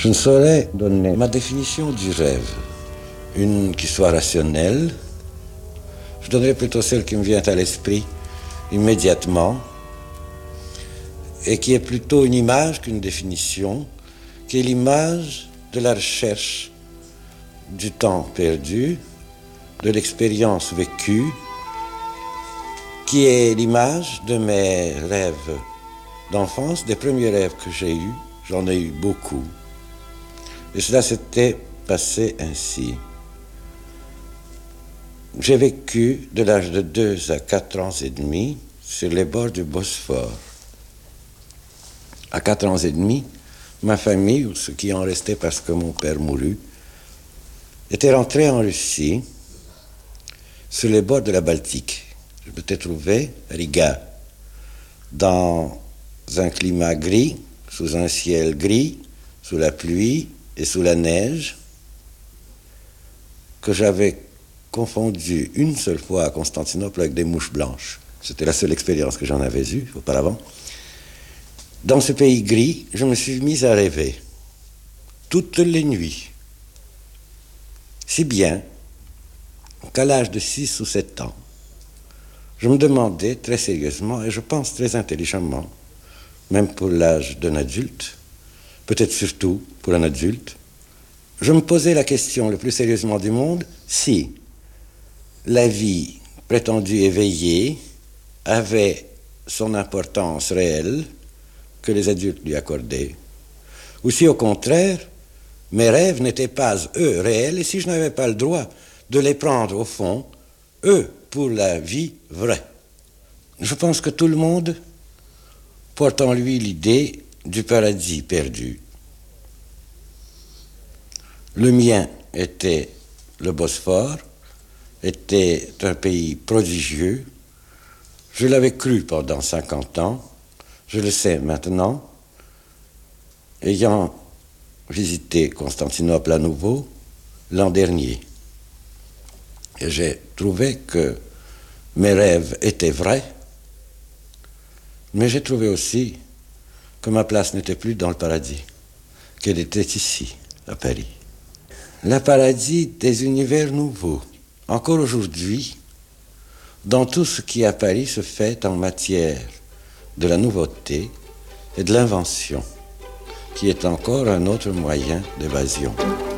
Je ne saurais donner ma définition du rêve, une qui soit rationnelle. Je donnerais plutôt celle qui me vient à l'esprit immédiatement et qui est plutôt une image qu'une définition, qui est l'image de la recherche du temps perdu, de l'expérience vécue, qui est l'image de mes rêves d'enfance, des premiers rêves que j'ai eus. J'en ai eu beaucoup. Et cela s'était passé ainsi. J'ai vécu de l'âge de 2 à 4 ans et demi sur les bords du Bosphore. À 4 ans et demi, ma famille, ou ce qui en restait parce que mon père mourut, était rentrée en Russie sur les bords de la Baltique. Je m'étais trouvé à Riga, dans un climat gris, sous un ciel gris, sous la pluie et sous la neige, que j'avais confondu une seule fois à Constantinople avec des mouches blanches. C'était la seule expérience que j'en avais eue auparavant. Dans ce pays gris, je me suis mis à rêver toutes les nuits, si bien qu'à l'âge de 6 ou 7 ans, je me demandais très sérieusement, et je pense très intelligemment, même pour l'âge d'un adulte, peut-être surtout pour un adulte, je me posais la question le plus sérieusement du monde, si la vie prétendue éveillée avait son importance réelle que les adultes lui accordaient, ou si au contraire, mes rêves n'étaient pas, eux, réels, et si je n'avais pas le droit de les prendre au fond, eux, pour la vie vraie. Je pense que tout le monde porte en lui l'idée du paradis perdu. Le mien était le Bosphore, était un pays prodigieux. Je l'avais cru pendant 50 ans, je le sais maintenant, ayant visité Constantinople à nouveau l'an dernier. Et j'ai trouvé que mes rêves étaient vrais, mais j'ai trouvé aussi que ma place n'était plus dans le paradis, qu'elle était ici, à Paris. Le paradis des univers nouveaux. Encore aujourd'hui, dans tout ce qui à Paris se fait en matière de la nouveauté et de l'invention, qui est encore un autre moyen d'évasion.